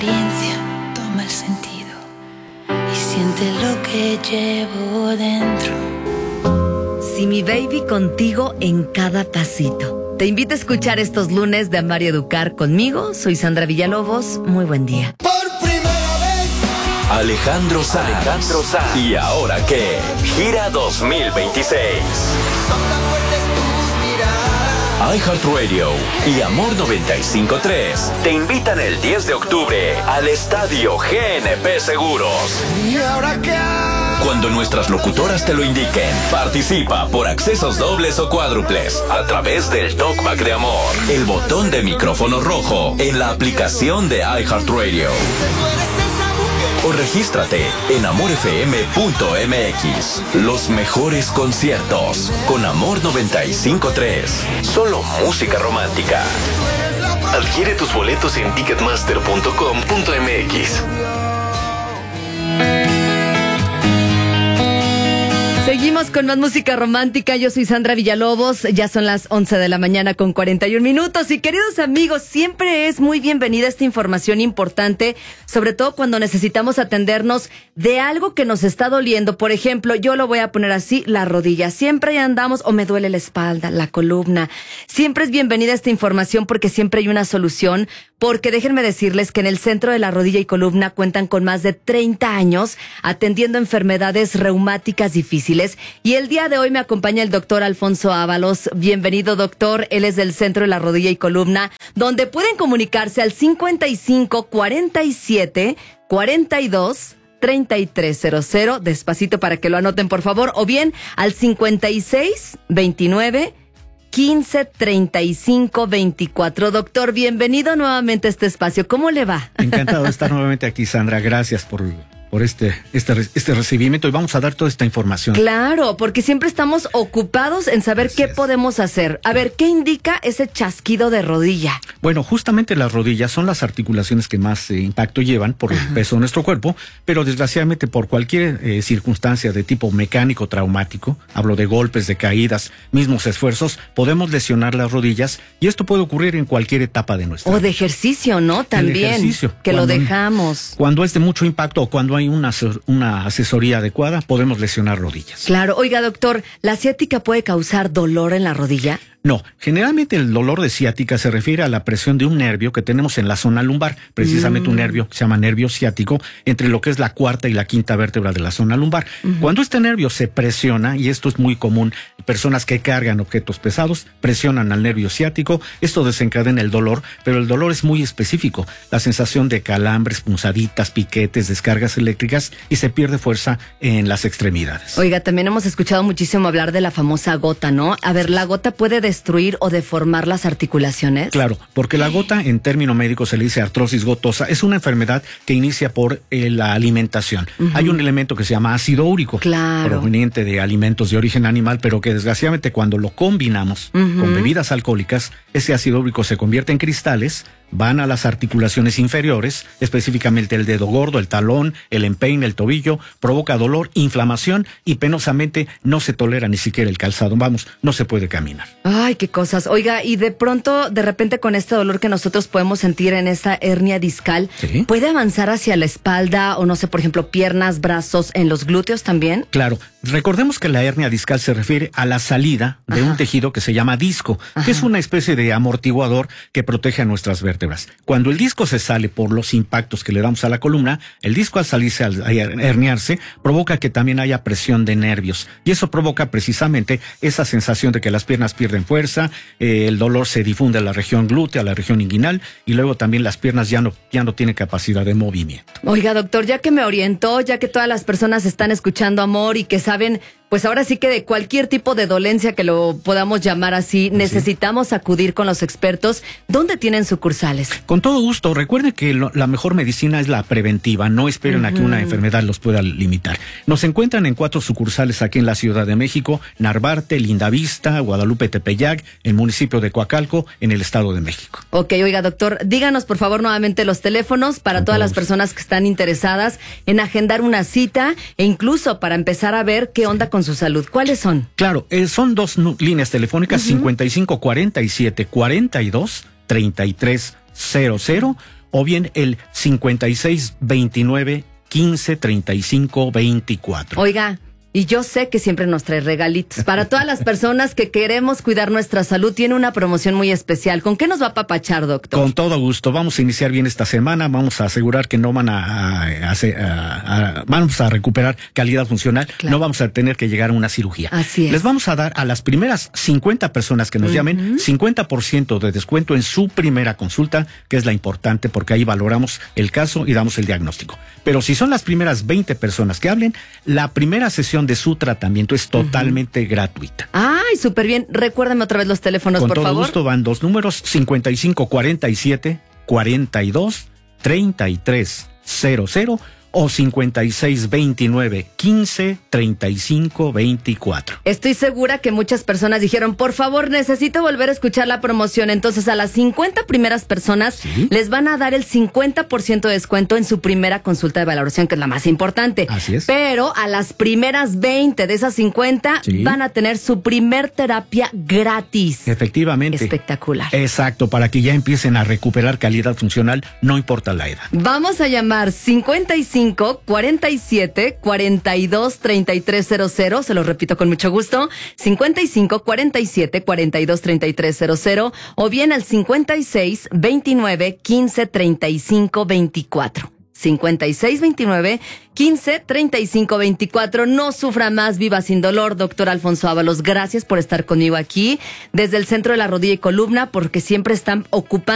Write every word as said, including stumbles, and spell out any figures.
Toma el sentido y siente lo que llevo dentro. Si mi baby contigo en cada pasito. Te invito a escuchar estos lunes de Amar y Educar conmigo. Soy Sandra Villalobos. Muy buen día. Por primera vez. Alejandro Sanz. Alejandro Sanz. ¿Y ahora qué? Gira dos mil veintiséis. Son tan fuertes tus miradas. iHeartRadio y Amor noventa y cinco punto tres te invitan el diez de octubre al Estadio G N P Seguros. ¿Y ahora qué? Cuando nuestras locutoras te lo indiquen, participa por accesos dobles o cuádruples a través del Talkback de Amor, el botón de micrófono rojo en la aplicación de iHeartRadio. O regístrate en amor f m punto m x. Los mejores conciertos con Amor noventa y cinco punto tres. Solo música romántica. Adquiere tus boletos en ticketmaster punto com punto m x. Seguimos con más música romántica. Yo soy Sandra Villalobos. Ya son las once de la mañana con cuarenta y un minutos. Y queridos amigos, siempre es muy bienvenida esta información importante, sobre todo cuando necesitamos atendernos de algo que nos está doliendo. Por ejemplo, yo lo voy a poner así, la rodilla. Siempre andamos, o me duele la espalda, la columna. Siempre es bienvenida esta información porque siempre hay una solución. Porque déjenme decirles que en el Centro de la Rodilla y Columna cuentan con más de treinta años atendiendo enfermedades reumáticas difíciles. Y el día de hoy me acompaña el doctor Alfonso Ábalos. Bienvenido, doctor. Él es del Centro de la Rodilla y Columna, donde pueden comunicarse al cincuenta y cinco, cuarenta y siete, cuarenta y dos, treinta y tres cero cero. Despacito para que lo anoten, por favor. O bien al cincuenta y seis, veintinueve, quince, treinta y cinco, veinticuatro. Doctor, bienvenido nuevamente a este espacio. ¿Cómo le va? Encantado de estar nuevamente aquí, Sandra. Gracias por, por este, este, este recibimiento y vamos a dar toda esta información. Claro, porque siempre estamos ocupados en saber Así qué es. podemos hacer. A ver, ¿qué indica ese chasquido de rodilla? Bueno, justamente las rodillas son las articulaciones que más eh, impacto llevan por Ajá. el peso de nuestro cuerpo, pero desgraciadamente por cualquier eh, circunstancia de tipo mecánico traumático, hablo de golpes, de caídas, mismos esfuerzos, podemos lesionar las rodillas y esto puede ocurrir en cualquier etapa de nuestra vida. O de ejercicio, ¿no? También, ejercicio, que cuando, lo dejamos. Cuando es de mucho impacto o cuando hay una, una asesoría adecuada, podemos lesionar rodillas. Claro. Oiga, doctor, ¿la ciática puede causar dolor en la rodilla? No, generalmente el dolor de ciática se refiere a la presión de un nervio que tenemos en la zona lumbar, precisamente mm. un nervio que se llama nervio ciático, entre lo que es la cuarta y la quinta vértebra de la zona lumbar. Uh-huh. Cuando este nervio se presiona, y esto es muy común, personas que cargan objetos pesados presionan al nervio ciático, esto desencadena el dolor, pero el dolor es muy específico, la sensación de calambres, punzaditas, piquetes, descargas eléctricas y se pierde fuerza en las extremidades. Oiga, también hemos escuchado muchísimo hablar de la famosa gota, ¿no? A ver, ¿la gota puede destruir o deformar las articulaciones? Claro, porque la gota, en término médico se le dice artrosis gotosa, es una enfermedad que inicia por eh, la alimentación. Uh-huh. Hay un elemento que se llama ácido úrico, claro. proveniente de alimentos de origen animal, pero que desgraciadamente cuando lo combinamos uh-huh. con bebidas alcohólicas, ese ácido úrico se convierte en cristales, van a las articulaciones inferiores, específicamente el dedo gordo, el talón, el empeine, el tobillo, provoca dolor, inflamación y penosamente no se tolera ni siquiera el calzado. Vamos, no se puede caminar. Ay, qué cosas. Oiga, y de pronto, de repente con este dolor que nosotros podemos sentir en esta hernia discal, ¿sí? ¿Puede avanzar hacia la espalda o no sé, por ejemplo, piernas, brazos, en los glúteos también? Claro. Recordemos que la hernia discal se refiere a la salida de Ajá. un tejido que se llama disco, Ajá. que es una especie de amortiguador que protege a nuestras vértebras. Cuando el disco se sale por los impactos que le damos a la columna, el disco al salirse, al herniarse, provoca que también haya presión de nervios. Y eso provoca precisamente esa sensación de que las piernas pierden fuerza, eh, el dolor se difunde a la región glútea, a la región inguinal, y luego también las piernas ya no, ya no tienen capacidad de movimiento. Oiga, doctor, ya que me orientó, ya que todas las personas están escuchando Amor y que saben, pues ahora sí que de cualquier tipo de dolencia que lo podamos llamar así, sí. necesitamos acudir con los expertos. ¿Dónde tienen sucursales? Con todo gusto. Recuerden que lo, la mejor medicina es la preventiva. No esperen uh-huh. a que una enfermedad los pueda limitar. Nos encuentran en cuatro sucursales aquí en la Ciudad de México: Narvarte, Lindavista, Guadalupe Tepeyac, el municipio de Coacalco, en el Estado de México. Ok, oiga, doctor, díganos por favor nuevamente los teléfonos para Con todas las personas que están interesadas en agendar una cita e incluso para empezar a ver qué onda con su salud. ¿Cuáles son? Claro, eh, son dos nu- líneas telefónicas, uh-huh. cincuenta y cinco, cuarenta y siete, cuarenta y dos, treinta y tres cero cero o bien el cincuenta y seis veintinueve quince treinta y cinco veinticuatro. Oiga, y yo sé que siempre nos trae regalitos. Para todas las personas que queremos cuidar nuestra salud, tiene una promoción muy especial. ¿Con qué nos va a papachar, doctor? Con todo gusto. Vamos a iniciar bien esta semana. Vamos a asegurar que no van a, a, a, a, a vamos a recuperar calidad funcional. Claro. No vamos a tener que llegar a una cirugía. Así es. Les vamos a dar a las primeras cincuenta personas que nos uh-huh. llamen cincuenta por ciento de descuento en su primera consulta, que es la importante porque ahí valoramos el caso y damos el diagnóstico. Pero si son las primeras veinte personas que hablen, la primera sesión de su tratamiento es totalmente uh-huh. gratuita. Ay, súper bien. Recuérdame otra vez los teléfonos, Con por todo favor. gusto van dos números: cincuenta y cinco cuarenta y siete cuarenta y dos treinta y tres cero cero o cincuenta y seis veintinueve quince treinta y cinco veinticuatro. Estoy segura que muchas personas dijeron, por favor, necesito volver a escuchar la promoción. Entonces, a las cincuenta primeras personas ¿Sí? les van a dar el cincuenta por ciento de descuento en su primera consulta de valoración, que es la más importante. Así es. Pero a las primeras veinte de esas cincuenta ¿Sí? van a tener su primer terapia gratis. Efectivamente. Espectacular. Exacto, para que ya empiecen a recuperar calidad funcional, no importa la edad. Vamos a llamar cincuenta y cinco cuarenta y siete cuarenta y dos treinta y tres cero cero, se lo repito con mucho gusto, cincuenta y cinco cuarenta y siete cuarenta y dos treinta y tres cero cero o bien al cincuenta y seis veintinueve quince treinta y cinco veinticuatro. cincuenta y seis veintinueve quince treinta y cinco veinticuatro. No sufra más, viva sin dolor. Doctor Alfonso Ábalos, gracias por estar conmigo aquí desde el Centro de la Rodilla y Columna, porque siempre están ocupando